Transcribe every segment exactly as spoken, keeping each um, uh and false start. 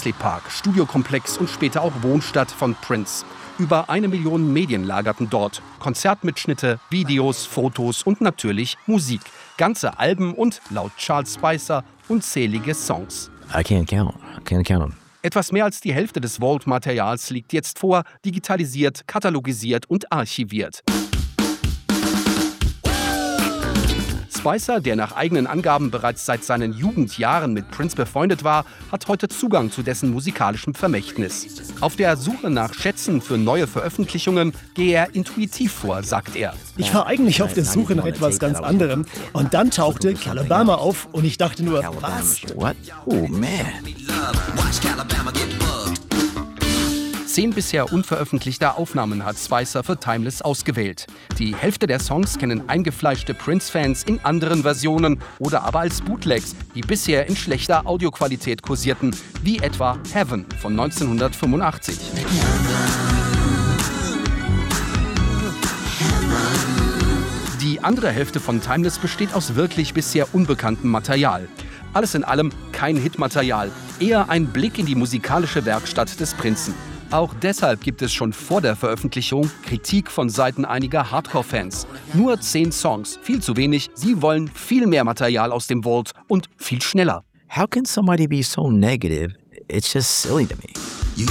Paisley Park, Studiokomplex und später auch Wohnstadt von Prince. Über eine Million Medien lagerten dort. Konzertmitschnitte, Videos, Fotos und natürlich Musik. Ganze Alben und, laut Charles Spicer, unzählige Songs. I can't count. I can't count them. Etwas mehr als die Hälfte des Vault-Materials liegt jetzt vor, digitalisiert, katalogisiert und archiviert. Spicer, der nach eigenen Angaben bereits seit seinen Jugendjahren mit Prince befreundet war, hat heute Zugang zu dessen musikalischem Vermächtnis. Auf der Suche nach Schätzen für neue Veröffentlichungen gehe er intuitiv vor, sagt er. Ich war eigentlich auf der Suche nach etwas ganz anderem und dann tauchte Calabama auf und ich dachte nur, was? What? Oh, man. Zehn bisher unveröffentlichte Aufnahmen hat Spicer für Timeless ausgewählt. Die Hälfte der Songs kennen eingefleischte Prince-Fans in anderen Versionen oder aber als Bootlegs, die bisher in schlechter Audioqualität kursierten, wie etwa Heaven von neunzehnhundertfünfundachtzig. Die andere Hälfte von Timeless besteht aus wirklich bisher unbekanntem Material. Alles in allem kein Hitmaterial, eher ein Blick in die musikalische Werkstatt des Prinzen. Auch deshalb gibt es schon vor der Veröffentlichung Kritik von Seiten einiger Hardcore-Fans. Nur zehn Songs, viel zu wenig. Sie wollen viel mehr Material aus dem Vault und viel schneller. How can somebody be so negative? It's just silly to me.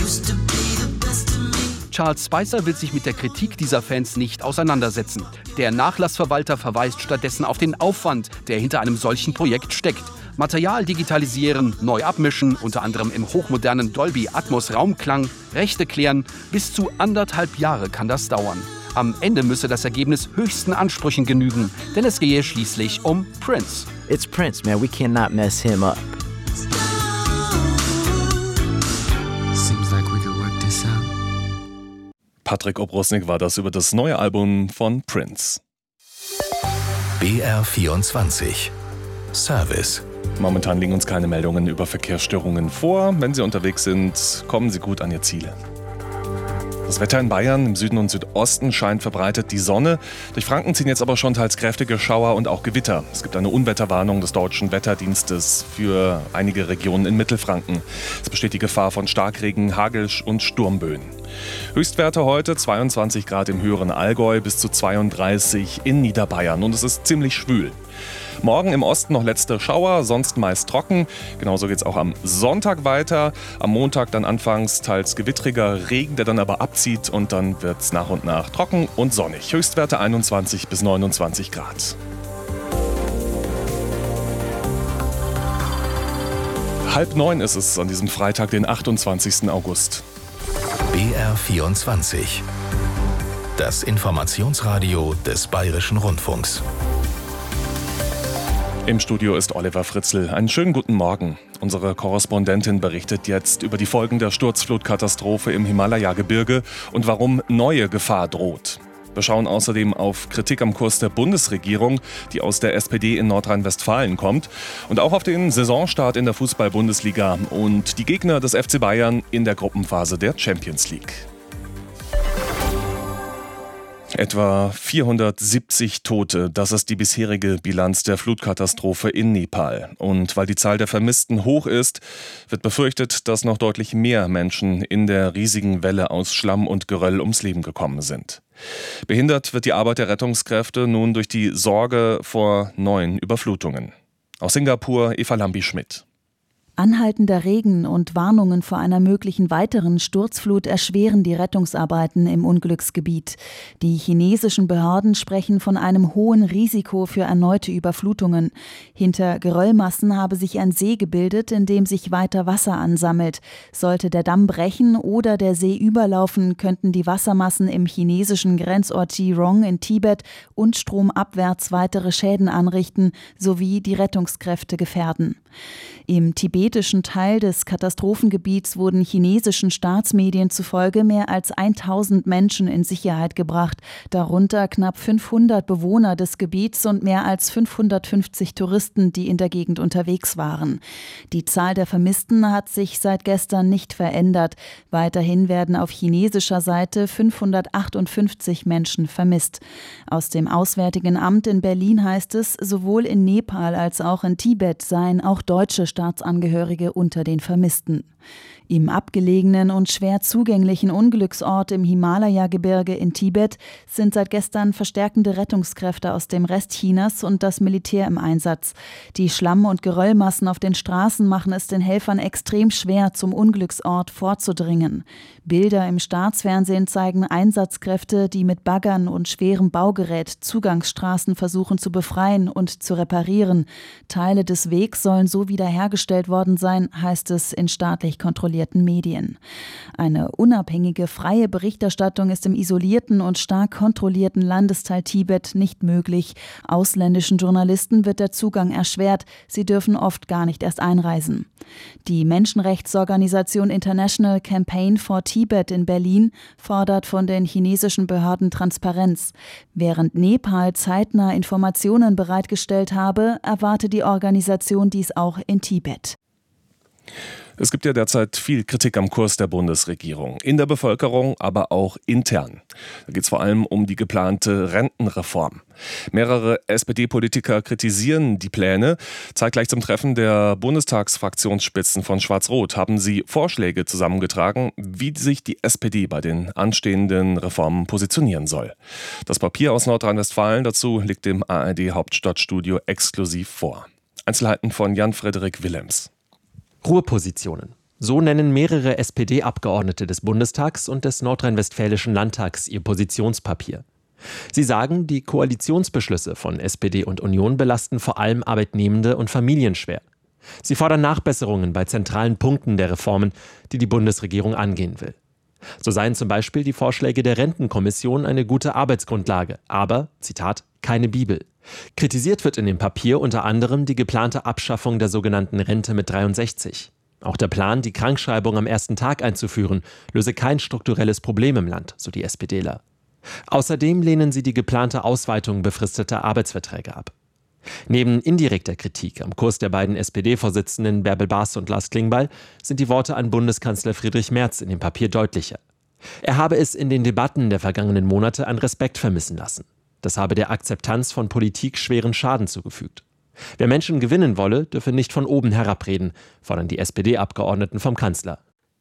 Charles Spicer will sich mit der Kritik dieser Fans nicht auseinandersetzen. Der Nachlassverwalter verweist stattdessen auf den Aufwand, der hinter einem solchen Projekt steckt. Material digitalisieren, neu abmischen, unter anderem im hochmodernen Dolby Atmos Raumklang, Rechte klären, bis zu anderthalb Jahre kann das dauern. Am Ende müsse das Ergebnis höchsten Ansprüchen genügen, denn es gehe schließlich um Prince. It's Prince, man. We cannot mess him up. Seems like we could work this out. Patrick Obrosnik war das über das neue Album von Prince. B R vierundzwanzig Service. Momentan liegen uns keine Meldungen über Verkehrsstörungen vor. Wenn Sie unterwegs sind, kommen Sie gut an Ihr Ziel. Das Wetter in Bayern, im Süden und Südosten scheint verbreitet die Sonne. Durch Franken ziehen jetzt aber schon teils kräftige Schauer und auch Gewitter. Es gibt eine Unwetterwarnung des Deutschen Wetterdienstes für einige Regionen in Mittelfranken. Es besteht die Gefahr von Starkregen, Hagel und Sturmböen. Höchstwerte heute zweiundzwanzig Grad im höheren Allgäu bis zu zweiunddreißig in Niederbayern und es ist ziemlich schwül. Morgen im Osten noch letzte Schauer, sonst meist trocken. Genauso geht es auch am Sonntag weiter. Am Montag dann anfangs teils gewittriger Regen, der dann aber abzieht und dann wird es nach und nach trocken und sonnig. Höchstwerte einundzwanzig bis neunundzwanzig Grad. Halb neun ist es an diesem Freitag, den achtundzwanzigsten August. B R vierundzwanzig. Das Informationsradio des Bayerischen Rundfunks. Im Studio ist Oliver Fritzl. Einen schönen guten Morgen. Unsere Korrespondentin berichtet jetzt über die Folgen der Sturzflutkatastrophe im Himalaya-Gebirge und warum neue Gefahr droht. Wir schauen außerdem auf Kritik am Kurs der Bundesregierung, die aus der S P D in Nordrhein-Westfalen kommt, und auch auf den Saisonstart in der Fußball-Bundesliga und die Gegner des F C Bayern in der Gruppenphase der Champions League. Etwa vierhundertsiebzig Tote, das ist die bisherige Bilanz der Flutkatastrophe in Nepal. Und weil die Zahl der Vermissten hoch ist, wird befürchtet, dass noch deutlich mehr Menschen in der riesigen Welle aus Schlamm und Geröll ums Leben gekommen sind. Behindert wird die Arbeit der Rettungskräfte nun durch die Sorge vor neuen Überflutungen. Aus Singapur Eva Lambi-Schmidt. Anhaltender Regen und Warnungen vor einer möglichen weiteren Sturzflut erschweren die Rettungsarbeiten im Unglücksgebiet. Die chinesischen Behörden sprechen von einem hohen Risiko für erneute Überflutungen. Hinter Geröllmassen habe sich ein See gebildet, in dem sich weiter Wasser ansammelt. Sollte der Damm brechen oder der See überlaufen, könnten die Wassermassen im chinesischen Grenzort Jirong in Tibet und stromabwärts weitere Schäden anrichten sowie die Rettungskräfte gefährden. Im tibetischen Teil des Katastrophengebiets wurden chinesischen Staatsmedien zufolge mehr als tausend Menschen in Sicherheit gebracht, darunter knapp fünfhundert Bewohner des Gebiets und mehr als fünfhundertfünfzig Touristen, die in der Gegend unterwegs waren. Die Zahl der Vermissten hat sich seit gestern nicht verändert. Weiterhin werden auf chinesischer Seite fünfhundertachtundfünfzig Menschen vermisst. Aus dem Auswärtigen Amt in Berlin heißt es, sowohl in Nepal als auch in Tibet seien auch deutsche Staatsangehörige unter den Vermissten. Im abgelegenen und schwer zugänglichen Unglücksort im Himalaya-Gebirge in Tibet sind seit gestern verstärkende Rettungskräfte aus dem Rest Chinas und das Militär im Einsatz. Die Schlamm- und Geröllmassen auf den Straßen machen es den Helfern extrem schwer, zum Unglücksort vorzudringen. Bilder im Staatsfernsehen zeigen Einsatzkräfte, die mit Baggern und schwerem Baugerät Zugangsstraßen versuchen zu befreien und zu reparieren. Teile des Wegs sollen so wiederhergestellt worden sein, heißt es in staatlich kontrollierten Medien. Eine unabhängige, freie Berichterstattung ist im isolierten und stark kontrollierten Landesteil Tibet nicht möglich. Ausländischen Journalisten wird der Zugang erschwert. Sie dürfen oft gar nicht erst einreisen. Die Menschenrechtsorganisation International Campaign for Tibet in Berlin fordert von den chinesischen Behörden Transparenz. Während Nepal zeitnah Informationen bereitgestellt habe, erwarte die Organisation dies auch in Tibet. Es gibt ja derzeit viel Kritik am Kurs der Bundesregierung. In der Bevölkerung, aber auch intern. Da geht es vor allem um die geplante Rentenreform. Mehrere S P D-Politiker kritisieren die Pläne. Zeitgleich zum Treffen der Bundestagsfraktionsspitzen von Schwarz-Rot haben sie Vorschläge zusammengetragen, wie sich die S P D bei den anstehenden Reformen positionieren soll. Das Papier aus Nordrhein-Westfalen dazu liegt im A R D-Hauptstadtstudio exklusiv vor. Einzelheiten von Jan-Frederik Willems. Ruhepositionen. So nennen mehrere S P D-Abgeordnete des Bundestags und des Nordrhein-Westfälischen Landtags ihr Positionspapier. Sie sagen, die Koalitionsbeschlüsse von S P D und Union belasten vor allem Arbeitnehmende und Familien schwer. Sie fordern Nachbesserungen bei zentralen Punkten der Reformen, die die Bundesregierung angehen will. So seien zum Beispiel die Vorschläge der Rentenkommission eine gute Arbeitsgrundlage, aber, Zitat, keine Bibel. Kritisiert wird in dem Papier unter anderem die geplante Abschaffung der sogenannten Rente mit dreiundsechzig. Auch der Plan, die Krankschreibung am ersten Tag einzuführen, löse kein strukturelles Problem im Land, so die SPDler. Außerdem lehnen sie die geplante Ausweitung befristeter Arbeitsverträge ab. Neben indirekter Kritik am Kurs der beiden S P D-Vorsitzenden Bärbel Baas und Lars Klingbeil sind die Worte an Bundeskanzler Friedrich Merz in dem Papier deutlicher. Er habe es in den Debatten der vergangenen Monate an Respekt vermissen lassen. Das habe der Akzeptanz von Politik schweren Schaden zugefügt. Wer Menschen gewinnen wolle, dürfe nicht von oben herabreden, fordern die S P D-Abgeordneten vom Kanzler.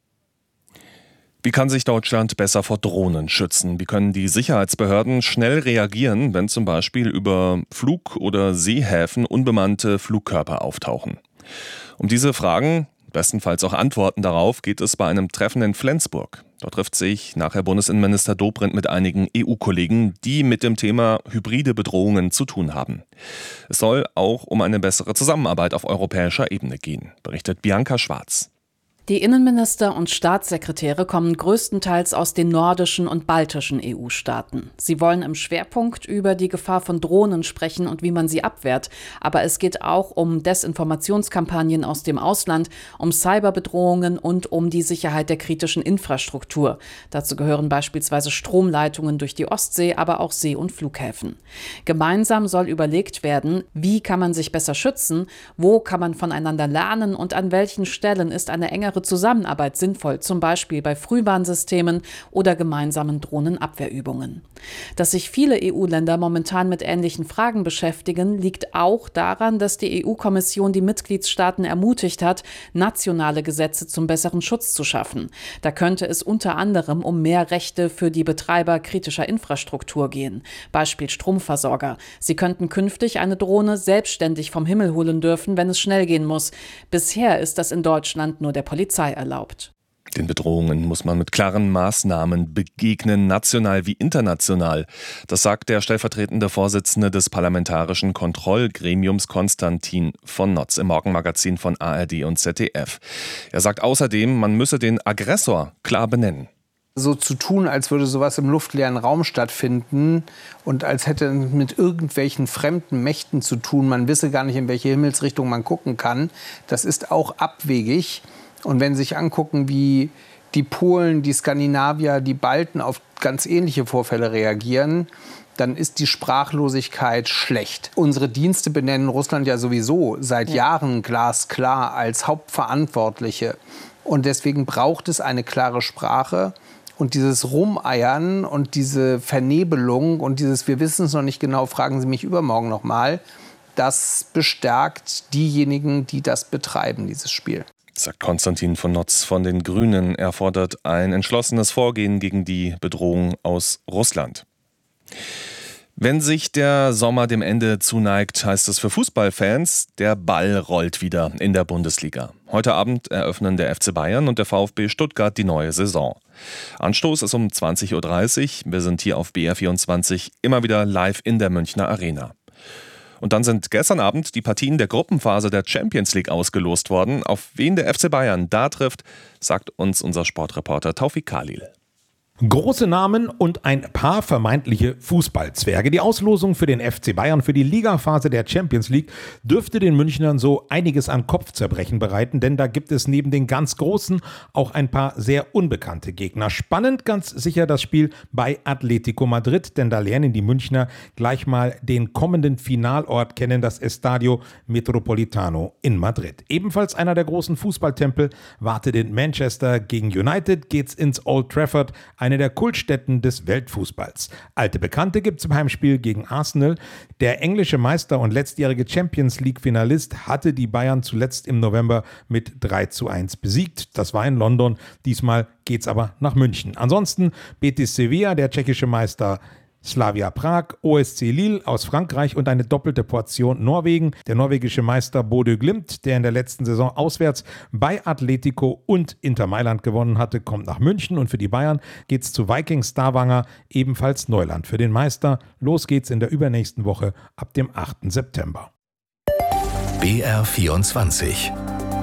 Wie kann sich Deutschland besser vor Drohnen schützen? Wie können die Sicherheitsbehörden schnell reagieren, wenn zum Beispiel über Flug- oder Seehäfen unbemannte Flugkörper auftauchen? Um diese Fragen, bestenfalls auch Antworten darauf, geht es bei einem Treffen in Flensburg. Dort trifft sich nachher Bundesinnenminister Dobrindt mit einigen E U-Kollegen, die mit dem Thema hybride Bedrohungen zu tun haben. Es soll auch um eine bessere Zusammenarbeit auf europäischer Ebene gehen, berichtet Bianca Schwarz. Die Innenminister und Staatssekretäre kommen größtenteils aus den nordischen und baltischen E U-Staaten. Sie wollen im Schwerpunkt über die Gefahr von Drohnen sprechen und wie man sie abwehrt. Aber es geht auch um Desinformationskampagnen aus dem Ausland, um Cyberbedrohungen und um die Sicherheit der kritischen Infrastruktur. Dazu gehören beispielsweise Stromleitungen durch die Ostsee, aber auch See- und Flughäfen. Gemeinsam soll überlegt werden, wie kann man sich besser schützen, wo kann man voneinander lernen und an welchen Stellen ist eine engere Zusammenarbeit sinnvoll, zum Beispiel bei Frühwarnsystemen oder gemeinsamen Drohnenabwehrübungen. Dass sich viele E U-Länder momentan mit ähnlichen Fragen beschäftigen, liegt auch daran, dass die E U-Kommission die Mitgliedstaaten ermutigt hat, nationale Gesetze zum besseren Schutz zu schaffen. Da könnte es unter anderem um mehr Rechte für die Betreiber kritischer Infrastruktur gehen. Beispiel Stromversorger. Sie könnten künftig eine Drohne selbstständig vom Himmel holen dürfen, wenn es schnell gehen muss. Bisher ist das in Deutschland nur der Polizei erlaubt. Den Bedrohungen muss man mit klaren Maßnahmen begegnen, national wie international. Das sagt der stellvertretende Vorsitzende des Parlamentarischen Kontrollgremiums Konstantin von Notz im Morgenmagazin von A R D und Z D F. Er sagt außerdem, man müsse den Aggressor klar benennen. So zu tun, als würde sowas im luftleeren Raum stattfinden und als hätte es mit irgendwelchen fremden Mächten zu tun, man wisse gar nicht, in welche Himmelsrichtung man gucken kann, das ist auch abwegig. Und wenn Sie sich angucken, wie die Polen, die Skandinavier, die Balten auf ganz ähnliche Vorfälle reagieren, dann ist die Sprachlosigkeit schlecht. Unsere Dienste benennen Russland ja sowieso seit ja. Jahren glasklar als Hauptverantwortliche. Und deswegen braucht es eine klare Sprache. Und dieses Rumeiern und diese Vernebelung und dieses Wir wissen es noch nicht genau, fragen Sie mich übermorgen noch mal, das bestärkt diejenigen, die das betreiben, dieses Spiel. sagt Konstantin von Notz von den Grünen. Er fordert ein entschlossenes Vorgehen gegen die Bedrohung aus Russland. Wenn sich der Sommer dem Ende zuneigt, heißt es für Fußballfans, der Ball rollt wieder in der Bundesliga. Heute Abend eröffnen der F C Bayern und der VfB Stuttgart die neue Saison. Anstoß ist um zwanzig Uhr dreißig. Wir sind hier auf B R vierundzwanzig immer wieder live in der Münchner Arena. Und dann sind gestern Abend die Partien der Gruppenphase der Champions League ausgelost worden. Auf wen der F C Bayern da trifft, sagt uns unser Sportreporter Taufik Khalil. Große Namen und ein paar vermeintliche Fußballzwerge. Die Auslosung für den F C Bayern für die Ligaphase der Champions League dürfte den Münchnern so einiges an Kopfzerbrechen bereiten, denn da gibt es neben den ganz Großen auch ein paar sehr unbekannte Gegner. Spannend ganz sicher das Spiel bei Atletico Madrid, denn da lernen die Münchner gleich mal den kommenden Finalort kennen, das Estadio Metropolitano in Madrid. Ebenfalls einer der großen Fußballtempel wartet in Manchester. Gegen United geht's ins Old Trafford, eine der Kultstätten des Weltfußballs. Alte Bekannte gibt es im Heimspiel gegen Arsenal. Der englische Meister und letztjährige Champions-League-Finalist hatte die Bayern zuletzt im November mit drei zu eins besiegt. Das war in London. Diesmal geht's aber nach München. Ansonsten Betis Sevilla, der tschechische Meister Slavia Prag, O S C Lille aus Frankreich und eine doppelte Portion Norwegen. Der norwegische Meister Bodø Glimt, der in der letzten Saison auswärts bei Atletico und Inter Mailand gewonnen hatte, kommt nach München. Und für die Bayern geht's zu Viking Stavanger, ebenfalls Neuland für den Meister. Los geht's in der übernächsten Woche ab dem achten September. B R vierundzwanzig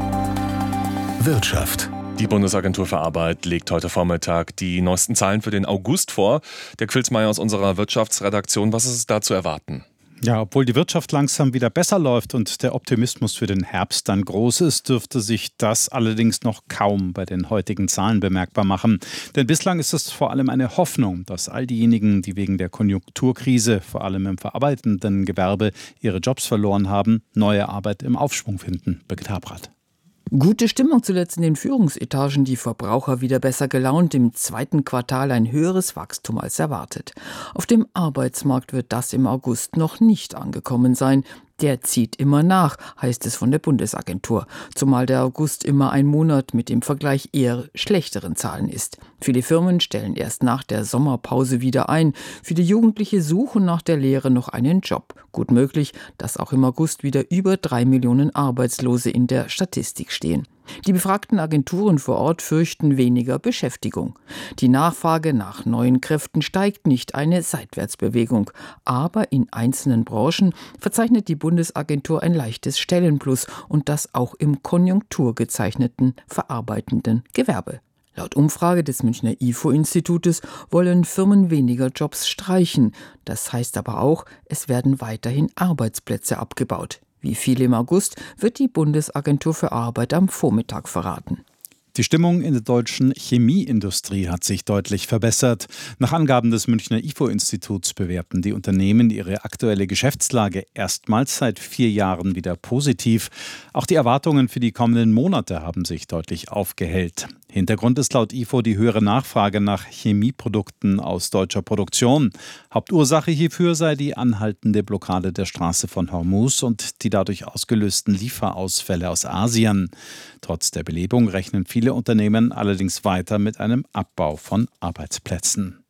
Wirtschaft. Die Bundesagentur für Arbeit legt heute Vormittag die neuesten Zahlen für den August vor. Der Quilsmeier aus unserer Wirtschaftsredaktion, was ist da zu erwarten? Ja, obwohl die Wirtschaft langsam wieder besser läuft und der Optimismus für den Herbst dann groß ist, dürfte sich das allerdings noch kaum bei den heutigen Zahlen bemerkbar machen. Denn bislang ist es vor allem eine Hoffnung, dass all diejenigen, die wegen der Konjunkturkrise, vor allem im verarbeitenden Gewerbe, ihre Jobs verloren haben, neue Arbeit im Aufschwung finden. Birgit Habrath. Gute Stimmung zuletzt in den Führungsetagen, die Verbraucher wieder besser gelaunt, im zweiten Quartal ein höheres Wachstum als erwartet. Auf dem Arbeitsmarkt wird das im August noch nicht angekommen sein. Der zieht immer nach, heißt es von der Bundesagentur, zumal der August immer ein Monat mit im Vergleich eher schlechteren Zahlen ist. Viele Firmen stellen erst nach der Sommerpause wieder ein. Viele Jugendliche suchen nach der Lehre noch einen Job. Gut möglich, dass auch im August wieder über drei Millionen Arbeitslose in der Statistik stehen. Die befragten Agenturen vor Ort fürchten weniger Beschäftigung. Die Nachfrage nach neuen Kräften steigt nicht, eine Seitwärtsbewegung. Aber in einzelnen Branchen verzeichnet die Bundesagentur ein leichtes Stellenplus und das auch im konjunkturgezeichneten verarbeitenden Gewerbe. Laut Umfrage des Münchner I F O-Institutes wollen Firmen weniger Jobs streichen. Das heißt aber auch, es werden weiterhin Arbeitsplätze abgebaut. Wie viel im August, wird die Bundesagentur für Arbeit am Vormittag verraten. Die Stimmung in der deutschen Chemieindustrie hat sich deutlich verbessert. Nach Angaben des Münchner I F O-Instituts bewerten die Unternehmen ihre aktuelle Geschäftslage erstmals seit vier Jahren wieder positiv. Auch die Erwartungen für die kommenden Monate haben sich deutlich aufgehellt. Hintergrund ist laut I F O die höhere Nachfrage nach Chemieprodukten aus deutscher Produktion. Hauptursache hierfür sei die anhaltende Blockade der Straße von Hormuz und die dadurch ausgelösten Lieferausfälle aus Asien. Trotz der Belebung rechnen viele Unternehmen allerdings weiter mit einem Abbau von Arbeitsplätzen.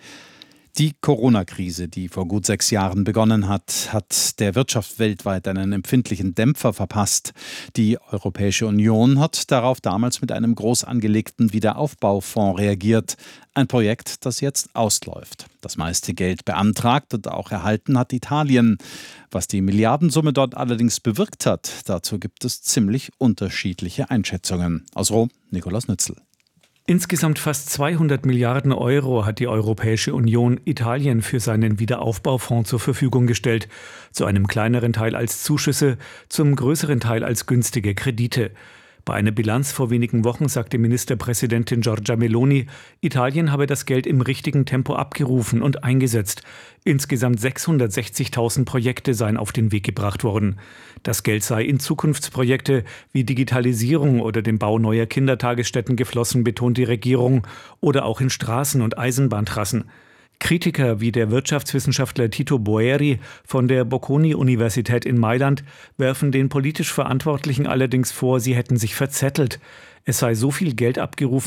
Die Corona-Krise, die vor gut sechs Jahren begonnen hat, hat der Wirtschaft weltweit einen empfindlichen Dämpfer verpasst. Die Europäische Union hat darauf damals mit einem groß angelegten Wiederaufbaufonds reagiert. Ein Projekt, das jetzt ausläuft. Das meiste Geld beantragt und auch erhalten hat Italien. Was die Milliardensumme dort allerdings bewirkt hat, dazu gibt es ziemlich unterschiedliche Einschätzungen. Aus Rom, Nikolaus Nützel. Insgesamt fast zweihundert Milliarden Euro hat die Europäische Union Italien für seinen Wiederaufbaufonds zur Verfügung gestellt. Zu einem kleineren Teil als Zuschüsse, zum größeren Teil als günstige Kredite. Bei einer Bilanz vor wenigen Wochen sagte Ministerpräsidentin Giorgia Meloni, Italien habe das Geld im richtigen Tempo abgerufen und eingesetzt. Insgesamt sechshundertsechzigtausend Projekte seien auf den Weg gebracht worden. Das Geld sei in Zukunftsprojekte wie Digitalisierung oder den Bau neuer Kindertagesstätten geflossen, betont die Regierung, oder auch in Straßen- und Eisenbahntrassen. Kritiker wie der Wirtschaftswissenschaftler Tito Boeri von der Bocconi-Universität in Mailand werfen den politisch Verantwortlichen allerdings vor, sie hätten sich verzettelt. Es sei so viel Geld abgerufen